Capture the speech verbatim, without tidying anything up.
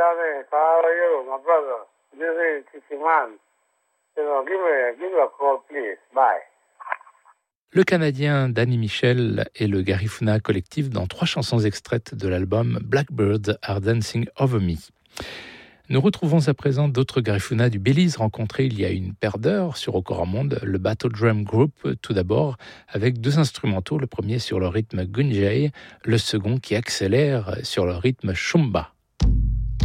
Danny, how are you, my brother? This is Kishiman. You know, give me, give me a call, please. Bye. Le Canadien Danny Michel et le Garifuna Collectif dans trois chansons extraites de l'album Blackbirds Are Dancing Over Me. Nous retrouvons à présent d'autres Garifuna du Belize rencontrés il y a une paire d'heures sur Au Corps Monde, le Battle Drum Group tout d'abord, avec deux instrumentaux, le premier sur le rythme Gunjay, le second qui accélère sur le rythme Shumba.